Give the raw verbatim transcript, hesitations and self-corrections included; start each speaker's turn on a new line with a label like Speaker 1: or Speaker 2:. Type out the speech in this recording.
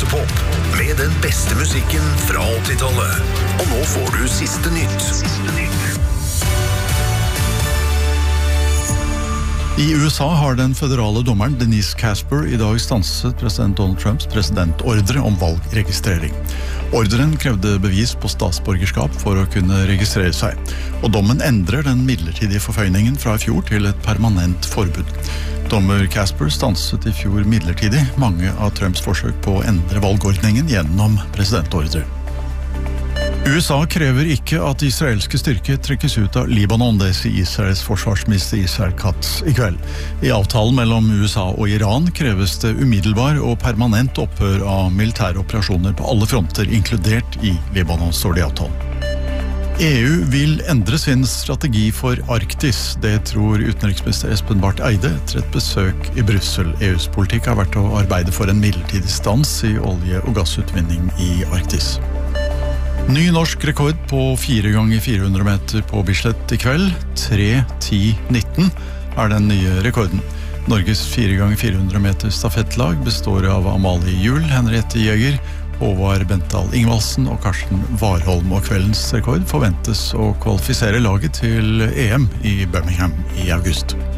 Speaker 1: Toppmøtepop med den beste musikken fra åttitallet. Og nå får du siste nytt.
Speaker 2: I U S A har den føderale dommeren Denise Casper i dag stanset president Donald Trumps presidentordre om valgregistrering. Ordren krevde bevis på statsborgerskap for å kunne registrere seg, og dommen endrer den midlertidige forføyningen fra i fjor til et permanent forbud. Dommer Casper stanset i fjor midlertidig mange av Trumps forsøk på å endre valgordningen gjennom presidentordre. U S A krever ikke at israelske styrker trekkes ut av Libanon, det sier Israels forsvarsminister Israel Katz i kveld. I avtalen mellom U S A og Iran kreves det umiddelbar og permanent opphør av militære operasjoner på alle fronter, inkludert i Libanon, står det i avtalen. E U vil endre sin strategi for Arktis, det tror utenriksminister Espen Barth Eide etter et besøk i Brussel. E U's politikk har vært å arbeide for en midlertidig stans i olje- og gassutvinning i Arktis. Ny norsk rekord på fire ganger fire hundre meter på Bislett i kveld. tre ti nitten er den nye rekorden. Norges fire ganger fire hundre meter stafettlag består av Amalie Juhl, Henriette Jæger, Håvard Bental Ingvaldsen og Karsten Warholm, og kveldens rekord forventes å kvalifisere laget til E M i Birmingham i august.